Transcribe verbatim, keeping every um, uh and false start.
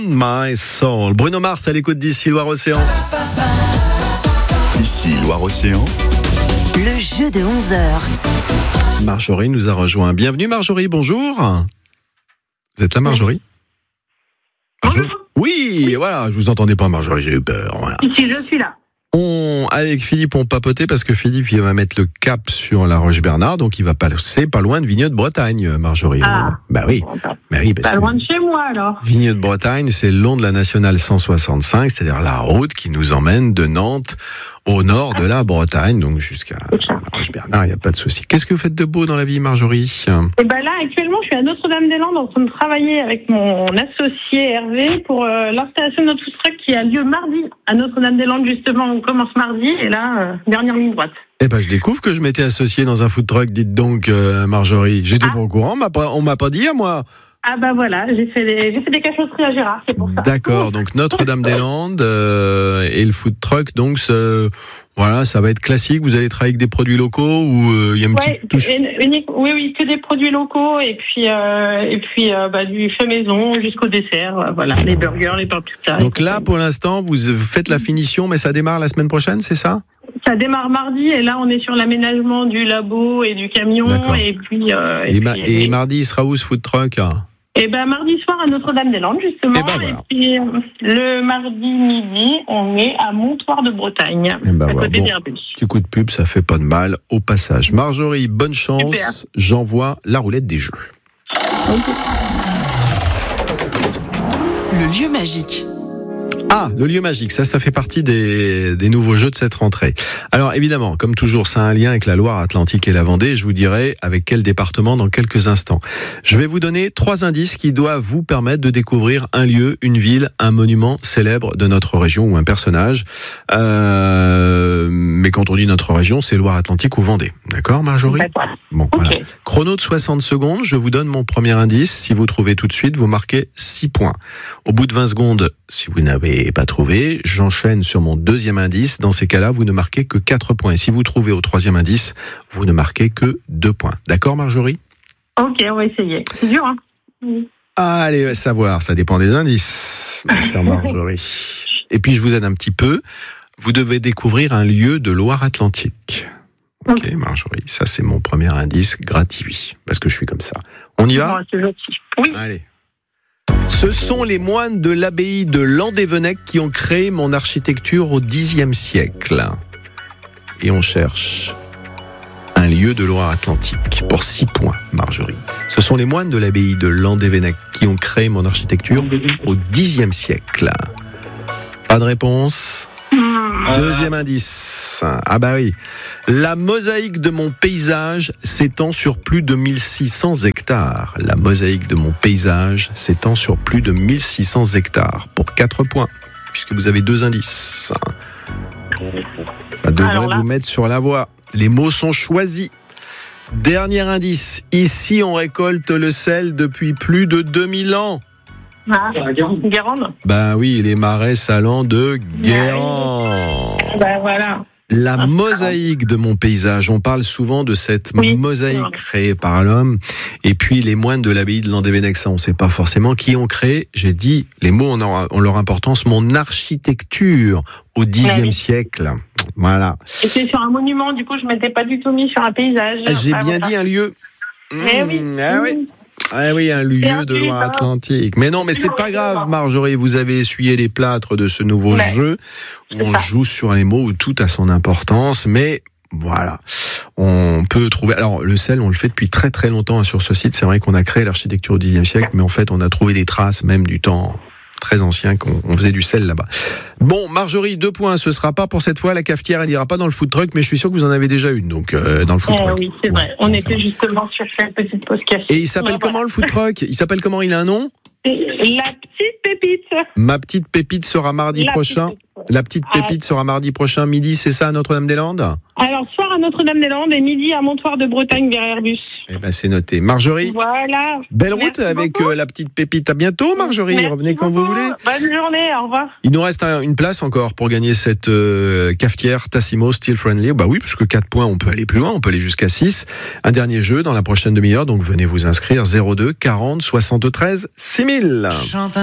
My Soul. Bruno Mars à l'écoute d'ici Loire-Océan. Ici Loire-Océan. Le jeu de onze heures. Marjorie nous a rejoint. Bienvenue Marjorie, bonjour. Vous êtes là Marjorie? Marjorie? Oui, voilà, je vous entendais pas Marjorie, j'ai eu peur. Voilà. Ici, je suis là. On, avec Philippe, on papotait parce que Philippe, il va mettre le cap sur la Roche-Bernard, donc il va passer pas loin de Vigneux de Bretagne, Marjorie. Ah. Bah oui. Bah oui, parce Pas que loin de chez moi, alors. Vigneux de Bretagne, c'est le long de la nationale cent soixante-cinq, c'est-à-dire la route qui nous emmène de Nantes au nord de la Bretagne, donc jusqu'à la Roche-Bernard, il n'y a pas de souci. Qu'est-ce que vous faites de beau dans la vie, Marjorie? Et ben là, actuellement, je suis à Notre-Dame-des-Landes en train de travailler avec mon associé Hervé pour euh, l'installation de notre food truck qui a lieu mardi à Notre-Dame-des-Landes, justement. On commence mardi et là, euh, dernière ligne droite. Eh ben, je découvre que je m'étais associé dans un food truck, dites donc, euh, Marjorie. J'étais Ah. pas au courant, on m'a pas, on m'a pas dit à moi. Ah bah voilà, j'ai fait des, j'ai fait des cachotteries à Gérard, c'est pour ça. D'accord, donc Notre-Dame-des-Landes euh, et le food truck, donc ce, voilà, ça va être classique. Vous allez travailler avec des produits locaux ou il euh, y a une Ouais, petite touche. une- unique, oui, oui, que des produits locaux et puis, euh, et puis euh, bah, du fait maison jusqu'au dessert. euh, Voilà, les burgers, les pains pizza. Donc là, pour l'instant, vous faites la finition, mais ça démarre la semaine prochaine, c'est ça? Ça démarre mardi et là, on est sur l'aménagement du labo et du camion. D'accord. Et puis. Euh, Et, ma- puis- et mardi, il sera où ce food truck? Et ben mardi soir à Notre-Dame-des-Landes justement. Eh ben, voilà. Et puis euh, le mardi midi, on est à Montoire de Bretagne, Eh ben, à voilà, côté bon. d'Airbus. Petit coup de pub, ça fait pas de mal au passage. Marjorie, bonne chance. Super. J'envoie la roulette des jeux. Le lieu magique. Ah, le lieu magique, ça, ça fait partie des, des nouveaux jeux de cette rentrée. Alors évidemment, comme toujours, ça a un lien avec la Loire-Atlantique et la Vendée. Je vous dirai avec quel département dans quelques instants. Je vais vous donner trois indices qui doivent vous permettre de découvrir un lieu, une ville, un monument célèbre de notre région ou un personnage. Euh, mais quand on dit notre région, c'est Loire-Atlantique ou Vendée. D'accord, Marjorie? D'accord. Bon, Ok. voilà. Chrono de soixante secondes, je vous donne mon premier indice. Si vous trouvez tout de suite, vous marquez six points. Au bout de vingt secondes, si vous n'avez pas trouvé, j'enchaîne sur mon deuxième indice. Dans ces cas-là, vous ne marquez que quatre points. Et si vous trouvez au troisième indice, vous ne marquez que deux points. D'accord, Marjorie? Ok, on va essayer. C'est dur, hein. Allez, savoir, ça dépend des indices, ma chère Marjorie. Et puis, je vous aide un petit peu. Vous devez découvrir un lieu de Loire-Atlantique. Ok, Marjorie, ça c'est mon premier indice gratuit, parce que je suis comme ça. On y va? Bon, c'est gentil. Oui. Allez. Ce sont les moines de l'abbaye de Landévennec qui ont créé mon architecture au dixième siècle. Et on cherche un lieu de Loire-Atlantique pour six points, Marjorie. Ce sont les moines de l'abbaye de Landévennec qui ont créé mon architecture au dixième siècle. Pas de réponse? Deuxième indice. Ah bah oui. La mosaïque de mon paysage s'étend sur plus de mille six cents hectares. La mosaïque de mon paysage s'étend sur plus de mille six cents hectares. Pour quatre points, puisque vous avez deux indices. Ça devrait Alors là. vous mettre sur la voie. Les mots sont choisis. Dernier indice. Ici, on récolte le sel depuis plus de deux mille ans. Ah, Guérande. Ben oui, les marais salants de Guérande. Ben voilà. La mosaïque de mon paysage, on parle souvent de cette Oui. mosaïque créée par l'homme. Et puis les moines de l'abbaye de Landévennec, ça on ne sait pas forcément qui ont créé. J'ai dit, les mots ont, ont leur importance, mon architecture au dixième Oui. siècle. Voilà. Et c'est sur un monument, du coup, je m'étais pas du tout mis sur un paysage. J'ai Ah, bien voilà. dit un lieu. Eh oui. Mmh, ah oui. Ah oui, un lieu Bien de sûr. Loire-Atlantique. Mais non, mais c'est pas grave, Marjorie. Vous avez essuyé les plâtres de ce nouveau Ouais. jeu où C'est on ça. joue sur les mots où tout a son importance. Mais voilà, on peut trouver. Alors le sel, on le fait depuis très très longtemps hein, sur ce site. C'est vrai qu'on a créé l'architecture au dixième siècle, mais en fait, on a trouvé des traces même du temps très ancien qu'on on faisait du sel là-bas. Bon, Marjorie, deux points. Ce sera pas pour cette fois. La cafetière, elle ira pas dans le food truck, mais je suis sûr que vous en avez déjà une. Donc euh, dans le food Eh truck. oui, c'est vrai. Bon, On ça était va. justement sur cette petite pause café. Et il s'appelle Ouais, comment le food truck? Il s'appelle comment? Il a un nom? voilà. La petite pépite. Ma petite pépite sera mardi La prochain. petite pépite. La petite pépite sera mardi prochain midi, c'est ça, à Notre-Dame-des-Landes? Alors, soir à Notre-Dame-des-Landes et midi à Montoire de Bretagne vers Airbus. Eh ben c'est noté. Marjorie, Voilà. belle route Merci avec beaucoup. euh, la petite pépite. À bientôt, Marjorie. Merci Revenez quand beaucoup. vous voulez. Bonne journée, au revoir. Il nous reste un- une place encore pour gagner cette euh, cafetière Tassimo Steel Friendly. Bah oui, parce que quatre points, on peut aller plus loin, on peut aller jusqu'à six. Un dernier jeu dans la prochaine demi-heure, donc venez vous inscrire zéro deux quarante soixante-treize six mille.